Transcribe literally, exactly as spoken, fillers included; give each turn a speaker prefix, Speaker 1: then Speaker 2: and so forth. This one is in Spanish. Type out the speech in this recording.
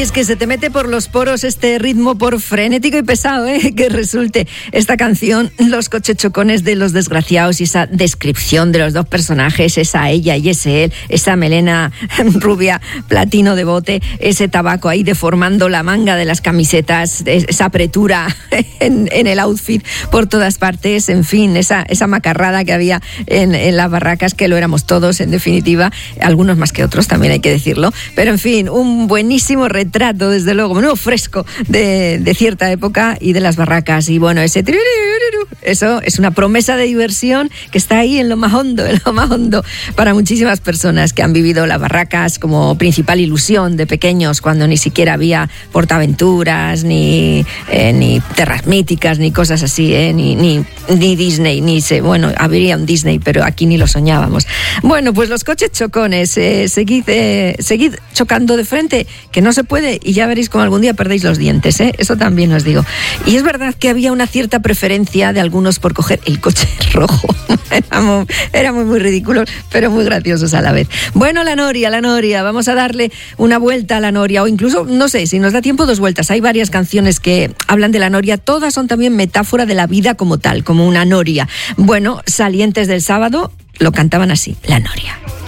Speaker 1: es que se te mete por los poros este ritmo por frenético y pesado, ¿eh? Que resulte esta canción, Los coches chocones de los desgraciados, y esa descripción de los dos personajes, esa ella y ese él, esa melena rubia platino de bote, ese tabaco ahí deformando la manga de las camisetas, esa apretura en, en el outfit por todas partes, en fin, esa, esa macarrada que había en, en las barracas, que lo éramos todos en definitiva, algunos más que otros también hay que decirlo, pero en fin, un buenísimo retrato desde luego, muy fresco de, de cierta época y de las barracas. Y bueno, ese eso es una promesa de diversión que está ahí en lo más hondo, en lo más hondo para muchísimas personas que han vivido las barracas como principal ilusión de pequeños, cuando ni siquiera había Portaventuras, ni, eh, ni Terras Míticas, ni cosas así, eh, ni, ni, ni Disney, ni se, bueno, habría un Disney, pero aquí ni lo soñábamos. Bueno, pues los coches chocones, eh, seguid, eh, seguid chocando de frente, que no se puede, y ya veréis cómo algún día perdéis los dientes, ¿eh? Eso también os digo. Y es verdad que había una cierta preferencia de algunos por coger el coche rojo. Era muy, era muy, muy ridículo, pero muy graciosos a la vez. Bueno, la noria, la noria, vamos a darle una vuelta a la noria, o incluso, no sé, si nos da tiempo, dos vueltas. Hay varias canciones que hablan de la noria, todas son también metáfora de la vida como tal, como una noria. Bueno, Salientes del Sábado lo cantaban así, la noria.